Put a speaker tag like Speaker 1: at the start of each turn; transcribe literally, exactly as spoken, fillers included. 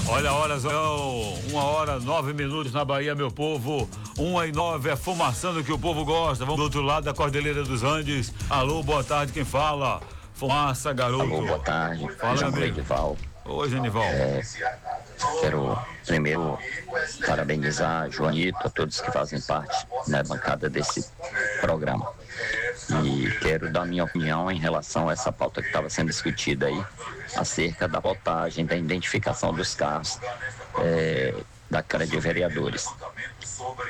Speaker 1: Olha a hora, Zoião. Uma hora, nove minutos na Bahia, meu povo. Uma e nove é fumaçando que o povo gosta. Vamos do outro lado da Cordilheira dos Andes. Alô, boa tarde, quem fala? Fumaça, garoto.
Speaker 2: Alô, boa tarde.
Speaker 1: Fala,
Speaker 2: amigo.
Speaker 1: Edival. Oi, Genival.
Speaker 2: É, quero primeiro parabenizar Joanito, a todos que fazem parte na bancada desse programa. E quero dar minha opinião em relação a essa pauta que estava sendo discutida aí, acerca da votagem, da identificação dos carros é, da Câmara de Vereadores.